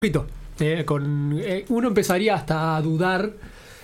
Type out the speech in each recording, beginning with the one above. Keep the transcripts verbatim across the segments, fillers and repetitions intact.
Eh, con, eh, uno empezaría hasta a dudar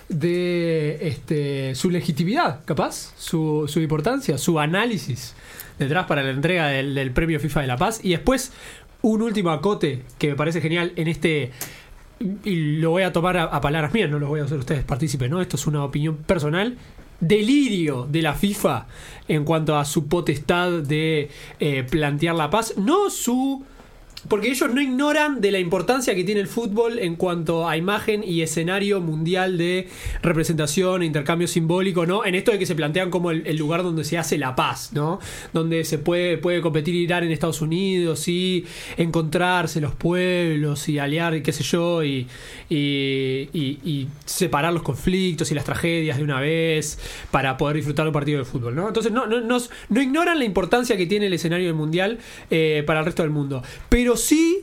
de este, su legitimidad, capaz, su, su importancia, su análisis detrás para la entrega del, del premio FIFA de la Paz. Y después, un último acote que me parece genial en este, y lo voy a tomar a, a palabras mías, no los voy a hacer ustedes partícipes, ¿no? Esto es una opinión personal. Delirio de la FIFA en cuanto a su potestad de eh, plantear la paz, no su... Porque ellos no ignoran de la importancia que tiene el fútbol en cuanto a imagen y escenario mundial de representación e intercambio simbólico, ¿no? En esto de que se plantean como el, el lugar donde se hace la paz, ¿no? Donde se puede, puede competir Irán en Estados Unidos y encontrarse los pueblos y aliar, qué sé yo, y, y, y, y separar los conflictos y las tragedias de una vez para poder disfrutar un partido de fútbol, ¿no? Entonces no, no, no, no ignoran la importancia que tiene el escenario del mundial eh, para el resto del mundo. Pero sí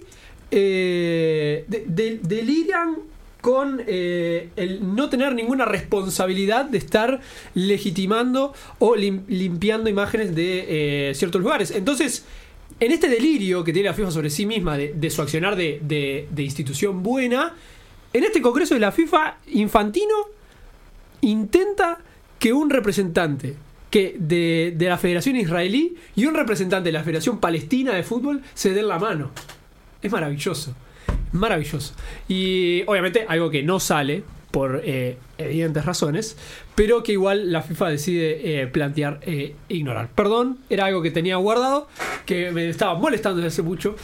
eh, de, de, deliran con eh, el no tener ninguna responsabilidad de estar legitimando o lim, limpiando imágenes de eh, ciertos lugares. Entonces, en este delirio que tiene la FIFA sobre sí misma de, de su accionar de, de, de institución buena, en este congreso de la FIFA, Infantino intenta que un representante que de, de la Federación Israelí y un representante de la Federación Palestina de Fútbol se den la mano. Es maravilloso, maravilloso. Y obviamente algo que no sale por eh, evidentes razones, pero que igual la FIFA decide eh, plantear e eh, ignorar. Perdón, era algo que tenía guardado, que me estaba molestando desde hace mucho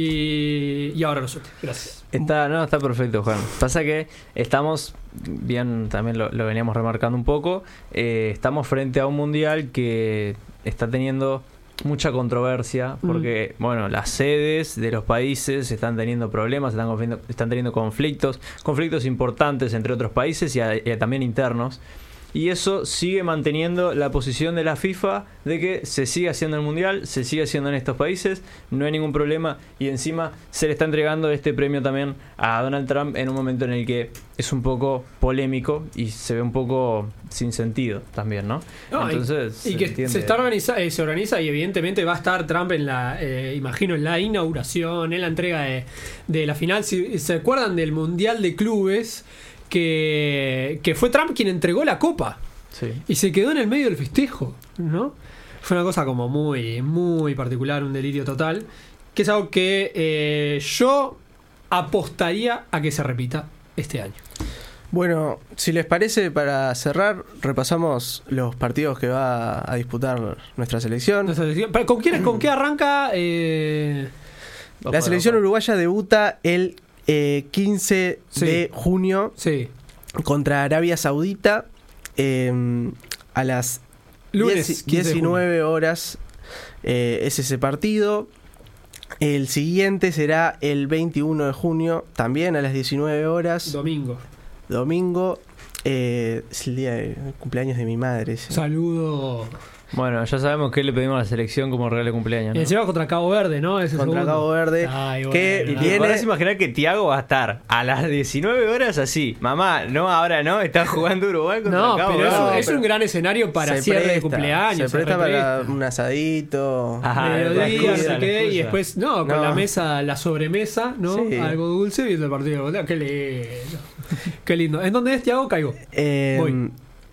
y, y ahora lo suelto. Gracias. Está, no, está perfecto, Juan. Pasa que estamos, bien, también lo, lo veníamos remarcando un poco, eh, estamos frente a un mundial que está teniendo mucha controversia porque, mm. bueno, las sedes de los países están teniendo problemas, están, están teniendo conflictos, conflictos importantes entre otros países y, a, y a también internos. Y eso sigue manteniendo la posición de la FIFA de que se sigue haciendo el mundial, se sigue haciendo en estos países, no hay ningún problema, y encima se le está entregando este premio también a Donald Trump en un momento en el que es un poco polémico y se ve un poco sin sentido también, ¿no? no Entonces, y, y que entiende. se está organiza, eh, se organiza y evidentemente va a estar Trump en la, eh, imagino, en la inauguración, en la entrega de, de la final. Si se acuerdan del Mundial de Clubes, Que, que fue Trump quien entregó la copa, sí, y se quedó en el medio del festejo, ¿no? Fue una cosa como muy, muy particular, un delirio total, que es algo que eh, yo apostaría a que se repita este año. Bueno, si les parece, para cerrar, repasamos los partidos que va a disputar nuestra selección. Nuestra selección. ¿Con quién, con qué arranca? Eh... La selección uruguaya debuta el Eh, quince sí. de junio sí. contra Arabia Saudita eh, a las lunes diecinueve horas eh, es ese partido. El siguiente será el veintiuno de junio, también a las diecinueve horas, domingo domingo eh, es el día de cumpleaños de mi madre, ¿sí? Saludo. Bueno, ya sabemos que le pedimos a la selección como regalo de cumpleaños, ¿no? Y se va contra Cabo Verde, ¿no? Ese contra segundo. Cabo Verde. Ay, bueno, que y viene... podrás imaginar que Thiago va a estar a las diecinueve horas así. Mamá, no, ahora no, está jugando Uruguay contra no, Cabo pero Verde. es, No, es pero... un gran escenario para se cierre presta, de cumpleaños. Se presta se para un asadito. Ajá, mediodía, excusa, no sé qué, y después, no, con no. la mesa, la sobremesa, ¿no? Sí. Algo dulce viendo el partido. Qué lindo. Qué lindo. ¿En dónde es, Thiago? Caigo. Eh, Voy.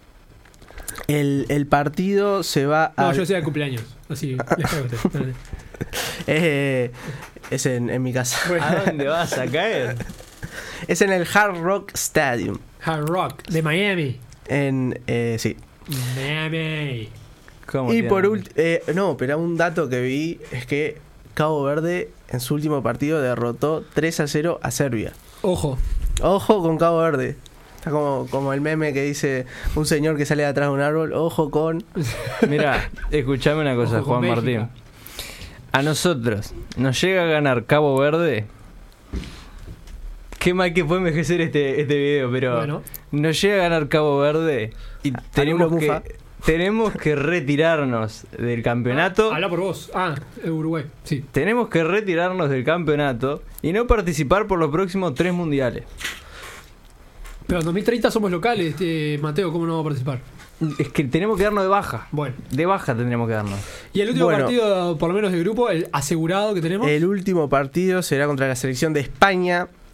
El, el partido se va a... No, yo soy de cumpleaños. Así, les caigo a ustedes. eh, es en, en mi casa. Bueno. ¿A dónde vas a caer? Es en el Hard Rock Stadium. Hard Rock, de Miami. En, eh, sí. Miami. ¿Cómo Y tiene? por último... Eh, no, pero un dato que vi es que Cabo Verde en su último partido derrotó tres a cero a Serbia. Ojo. Ojo con Cabo Verde. Está como, como el meme que dice un señor que sale de atrás de un árbol. Ojo con... Mira, escuchame una cosa, Ojo con Juan México. Martín. A nosotros nos llega a ganar Cabo Verde. Qué mal que fue envejecer este, este video, pero Bueno. nos llega a ganar Cabo Verde y tenemos Alguno que, mufa. tenemos que retirarnos del campeonato. Habla por vos. Ah, Uruguay, sí. Tenemos que retirarnos del campeonato y no participar por los próximos tres mundiales. Pero en dos mil treinta somos locales, eh, Mateo, ¿cómo no va a participar? Es que tenemos que darnos de baja. Bueno. De baja tendríamos que darnos. Y el último Bueno. partido, por lo menos de grupo, el asegurado que tenemos. El último partido será contra la selección de España